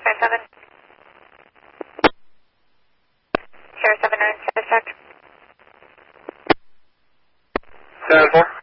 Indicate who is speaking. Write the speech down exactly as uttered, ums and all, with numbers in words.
Speaker 1: five seven. Sierra seven nine, status check.
Speaker 2: seven four.